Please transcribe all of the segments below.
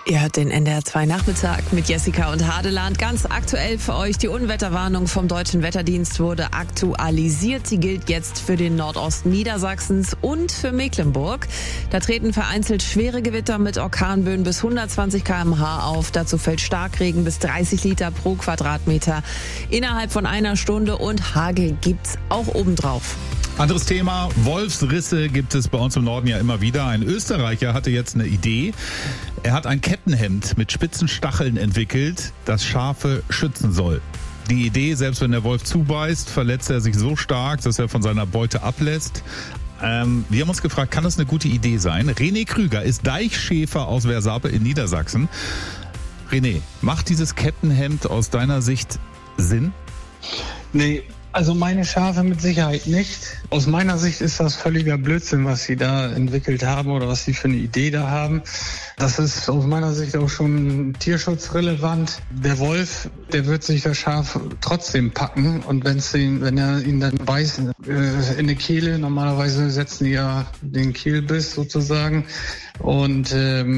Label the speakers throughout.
Speaker 1: Ihr hört den NDR 2 Nachmittag mit Jessica und Hadeland. Ganz aktuell für euch, die Unwetterwarnung vom Deutschen Wetterdienst wurde aktualisiert. Die gilt jetzt für den Nordosten Niedersachsens und für Mecklenburg. Da treten vereinzelt schwere Gewitter mit Orkanböen bis 120 km/h auf. Dazu fällt Starkregen bis 30 Liter pro Quadratmeter innerhalb von einer Stunde und Hagel gibt's auch obendrauf.
Speaker 2: Anderes Thema, Wolfsrisse gibt es bei uns im Norden ja immer wieder. Ein Österreicher hatte jetzt eine Idee. Er hat ein Kettenhemd mit spitzen Stacheln entwickelt, das Schafe schützen soll. Die Idee, selbst wenn der Wolf zubeißt, verletzt er sich so stark, dass er von seiner Beute ablässt. Wir haben uns gefragt, kann das eine gute Idee sein? René Krüger ist Deichschäfer aus Wersape in Niedersachsen. René, macht dieses Kettenhemd aus deiner Sicht Sinn?
Speaker 3: Nee. Also meine Schafe mit Sicherheit nicht. Aus meiner Sicht ist das völliger Blödsinn, was sie da entwickelt haben oder was sie für eine Idee da haben. Das ist aus meiner Sicht auch schon tierschutzrelevant. Der Wolf, der wird sich das Schaf trotzdem packen und wenn er ihn dann beißt in die Kehle, normalerweise setzen die ja den Kehlbiss sozusagen. Und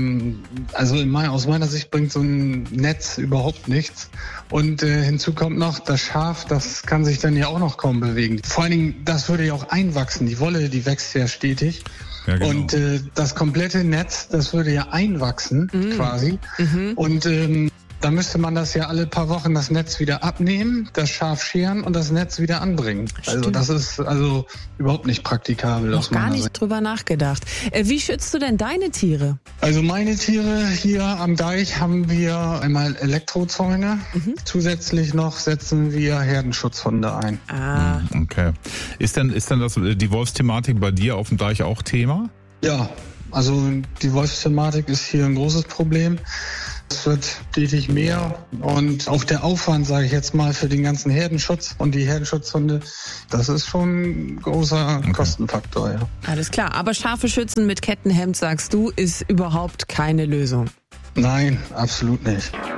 Speaker 3: also aus meiner Sicht bringt so ein Netz überhaupt nichts. Und hinzu kommt noch, das Schaf, das kann sich dann ja auch noch kaum bewegen. Vor allen Dingen, das würde ja auch einwachsen. Die Wolle, die wächst ja stetig. Ja, genau. Und das komplette Netz, das würde ja einwachsen quasi. Und da müsste man das ja alle paar Wochen das Netz wieder abnehmen, das Schaf scheren und das Netz wieder anbringen. Also das ist also überhaupt nicht praktikabel.
Speaker 1: Noch gar nicht drüber nachgedacht. Wie schützt du denn deine Tiere?
Speaker 3: Also meine Tiere hier am Deich haben wir einmal Elektrozäune. Zusätzlich noch setzen wir Herdenschutzhunde ein.
Speaker 1: Ah.
Speaker 2: Okay. Ist denn die Wolfsthematik bei dir auf dem Deich auch Thema?
Speaker 3: Ja, also die Wolfsthematik ist hier ein großes Problem. Es wird stetig mehr und auch der Aufwand, sage ich jetzt mal, für den ganzen Herdenschutz und die Herdenschutzhunde, das ist schon ein großer Kostenfaktor. Ja.
Speaker 1: Alles klar, aber Schafe schützen mit Kettenhemd, sagst du, ist überhaupt keine Lösung.
Speaker 3: Nein, absolut nicht.